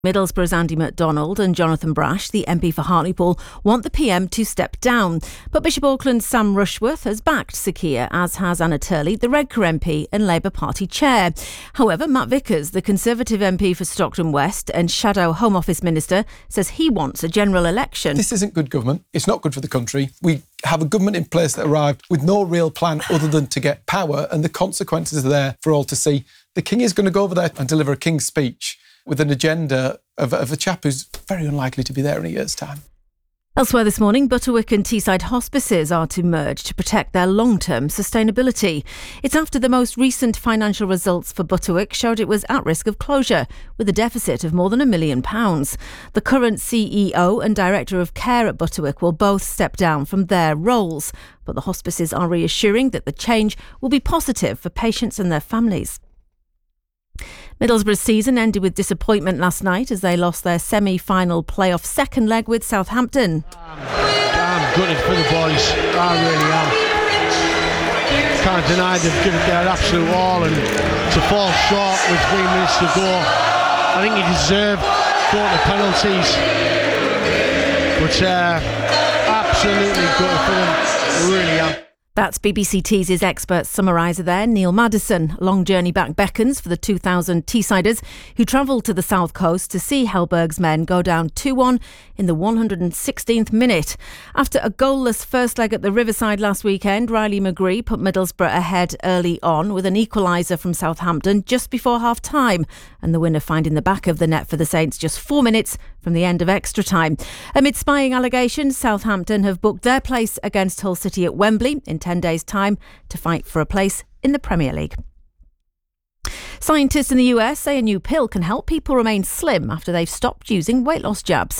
Middlesbrough's Andy MacDonald and Jonathan Brash, the MP for Hartlepool, want the PM to step down. But Bishop Auckland's Sam Rushworth has backed Sir Keir, as has Anna Turley, the Redcar MP and Labour Party chair. However, Matt Vickers, the Conservative MP for Stockton West and Shadow Home Office Minister, says he wants a general election. This isn't good government. It's not good for the country. We have a government in place that arrived with no real plan other than to get power, and the consequences are there for all to see. The King is going to go over there and deliver a King's speech with an agenda of a chap who's very unlikely to be there in a year's time. Elsewhere this morning, Butterwick and Teesside hospices are to merge to protect their long-term sustainability. It's after the most recent financial results for Butterwick showed it was at risk of closure, with a deficit of more than £1 million. The current CEO and Director of Care at Butterwick will both step down from their roles, but the hospices are reassuring that the change will be positive for patients and their families. Middlesbrough's season ended with disappointment last night as they lost their semi-final playoff second leg with Southampton. I'm gutted for the boys, I really am. Can't deny they've given their absolute all, and to fall short with 3 minutes to go, I think he deserved going to penalties. But absolutely gutted for them, really am. That's BBC Tees' expert summariser there, Neil Maddison. Long journey back beckons for the 2,000 Teessiders who travelled to the south coast to see Hellberg's men go down 2-1 in the 116th minute. After a goalless first leg at the Riverside last weekend, Riley McGree put Middlesbrough ahead early on with an equaliser from Southampton just before half-time, and the winner finding the back of the net for the Saints just 4 minutes from the end of extra time. Amid spying allegations, Southampton have booked their place against Hull City at Wembley in 10 days' time to fight for a place in the Premier League. Scientists in the US say a new pill can help people remain slim after they've stopped using weight loss jabs.